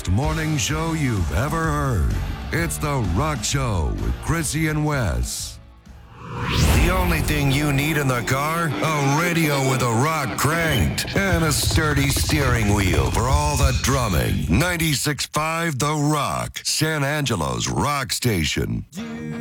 best morning show you've ever heard. It's The Rock Show with Chrissy and Wes. The only thing you need in the car? A radio with a rock cranked and a sturdy steering wheel for all the drumming. 96.5 The Rock, San Angelo's rock station.